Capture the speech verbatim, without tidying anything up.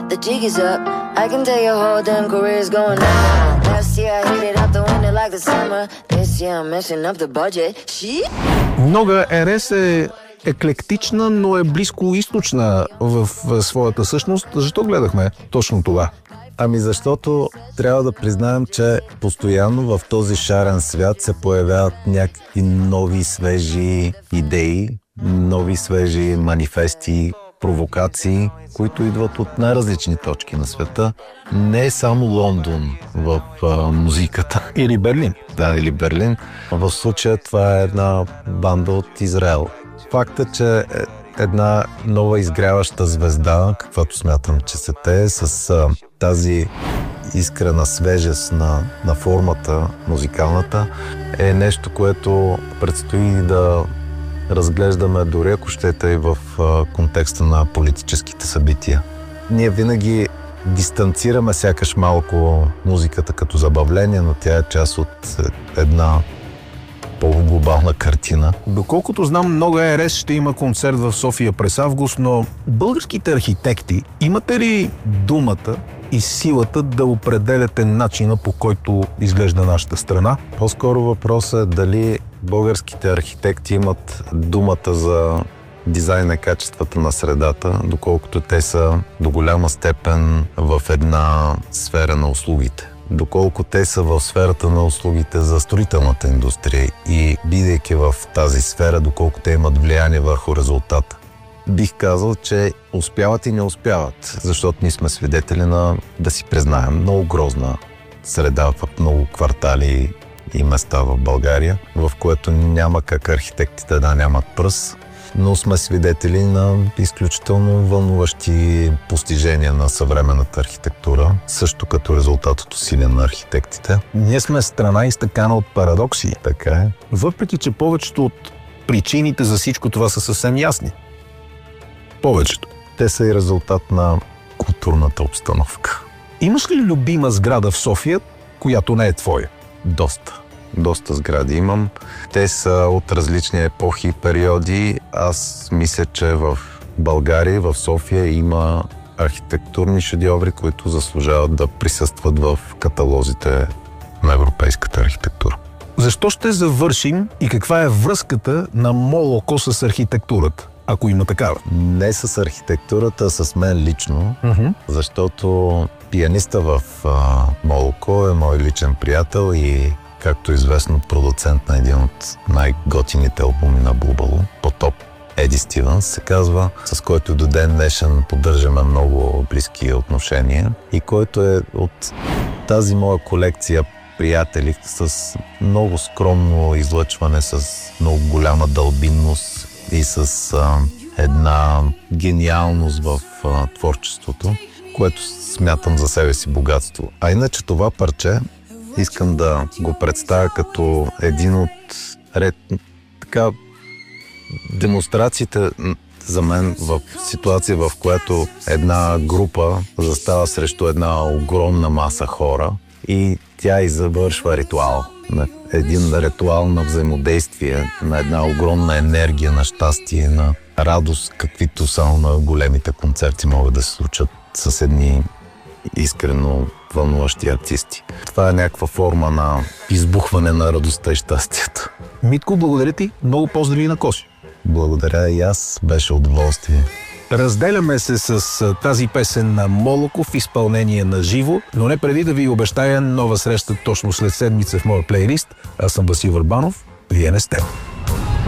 the jig is up. I can tell your whole damn career's going down. Last year I hit it out the window like the summer. This year I'm messing up the budget. Shit. Нога Ерес е еклектична, но е близко източна в, в своята същност. Защо гледахме точно това? Ами защото трябва да признаем, че постоянно в този шарен свят се появяват някакви нови свежи идеи, нови свежи манифести, провокации, които идват от най-различни точки на света. Не е само Лондон в а, музиката. Или Берлин. Да, или Берлин. В случая това е една банда от Израел. Факт е, че една нова изгряваща звезда, каквато смятам, че се те, с а, тази искрена свежест на, на формата музикалната, е нещо, което предстои да разглеждаме дори ако щете и в а, контекста на политическите събития. Ние винаги дистанцираме сякаш малко музиката като забавление, но тя е част от една по-глобална картина. Доколкото знам, Нога Ерес ще има концерт в София през август, но българските архитекти, имате ли думата и силата да определяте начина, по който изглежда нашата страна? По-скоро въпросът е дали българските архитекти имат думата за дизайна и качествата на средата, доколкото те са до голяма степен в една сфера на услугите. Доколко те са в сферата на услугите за строителната индустрия и бидейки в тази сфера, доколко те имат влияние върху резултата. Бих казал, че успяват и не успяват, защото ние сме свидетели на, да си признаем, много грозна среда в много квартали и места в България, в което няма как архитектите да нямат пръст, но сме свидетели на изключително вълнуващи постижения на съвременната архитектура, също като резултат от усилия на архитектите. Ние сме страна изтъкана от парадокси. Така е. Въпреки че повечето от причините за всичко това са съвсем ясни. Повечето. Те са и резултат на културната обстановка. Имаш ли любима сграда в София, която не е твоя? Доста. Доста сгради имам. Те са от различни епохи и периоди. Аз мисля, че в България, в София има архитектурни шедьоври, които заслужават да присъстват в каталозите на европейската архитектура. Защо ще завършим и каква е връзката на Молоко с архитектурата, ако има такава? Не с архитектурата, а с мен лично, Mm-hmm. защото пианиста в а, Молоко е мой личен приятел и, както известно, продуцент на един от най-готините албуми на Бубало, Потоп. Еди Стивенс се казва, с който до ден днешен поддържаме много близки отношения и който е от тази моя колекция приятели с много скромно излъчване, с много голяма дълбинност и с а, една гениалност в а, творчеството, което смятам за себе си богатство. А иначе това парче искам да го представя като един от ред, така, демонстрациите за мен в ситуация, в която една група застава срещу една огромна маса хора и тя и завършва ритуал. Един ритуал на взаимодействие, на една огромна енергия, на щастие, на радост, каквито само на големите концерти могат да се случат с едни искрено вълнуващи артисти. Това е някаква форма на избухване на радостта и щастието. Митко, благодаря ти. Много поздрави на Коси. Благодаря и аз. Беше удоволствие. Разделяме се с тази песен на Молоко в изпълнение на живо, но не преди да ви обещая нова среща точно след седмица в моя плейлист. Аз съм Васил Върбанов. Вие не сте.